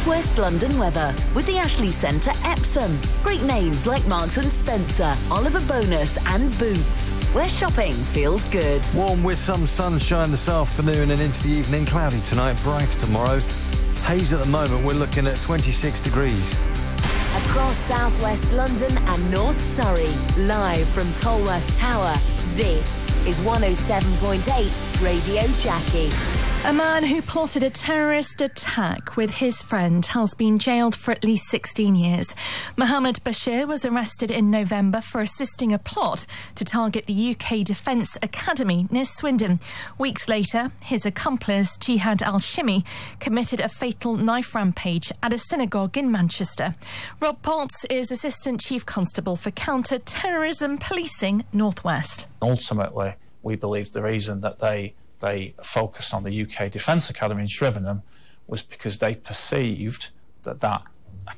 South West London weather with the Ashley Centre Epsom. Great names like Marks and Spencer, Oliver Bonus and Boots, where shopping feels good. Warm with some sunshine this afternoon and into the evening. Cloudy tonight, bright tomorrow. Haze at the moment, we're looking at 26 degrees. Across South West London and North Surrey, live from Tolworth Tower, this is 107.8 Radio Jackie. A man who plotted a terrorist attack with his friend has been jailed for at least 16 years. Mohammed Bashir was arrested in November for assisting a plot to target the UK Defence Academy near Swindon. Weeks later, his accomplice, Jihad al-Shimi, committed a fatal knife rampage at a synagogue in Manchester. Rob Potts is Assistant Chief Constable for Counter-Terrorism Policing North West. Ultimately, we believe the reason that they focused on the UK Defence Academy in Shrivenham was because they perceived that